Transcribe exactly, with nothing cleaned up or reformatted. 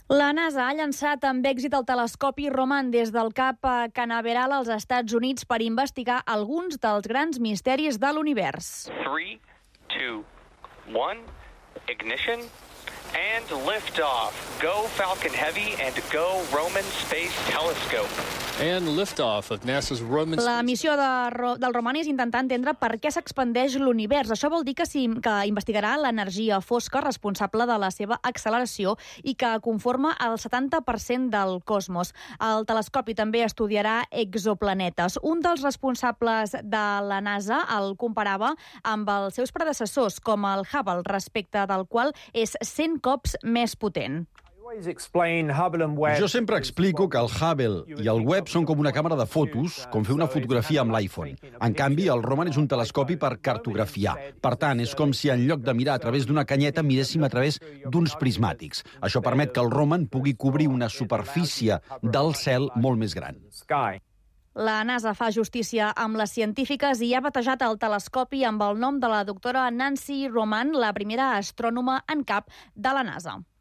La NASA ha llançat amb èxit el telescopi Roman des del Cap Canaveral als Estats Units per investigar alguns dels grans misteris de l'univers. three, two, one, ignition, and liftoff. Go Falcon Heavy and go Roman Space Telescope. And liftoff of NASA's Roman La missió de, Ro- del Roman és intentar entendre per què s'expandeix l'univers. Això vol dir que, si, que investigarà l'energia fosca responsable de la seva acceleració i que conforma el setanta per cent del cosmos. El telescopi també estudiarà exoplanetes. Un dels responsables de la NASA el comparava amb els seus predecessors, com el Hubble, respecte del qual és cent cops més potent. Jo sempre explico que el Hubble i el Webb són com una càmera de fotos, com fer una fotografia amb l'iPhone. En canvi, el Roman és un telescopi per cartografiar. Per tant, és com si en lloc de mirar a través d'una canyeta miréssim a través d'uns prismàtics. Això permet que el Roman pugui cobrir una superfície del cel molt més gran. La NASA fa justícia amb les científiques i ha batejat el telescopi amb el nom de la doctora Nancy Roman, la primera astrònoma en cap de la NASA.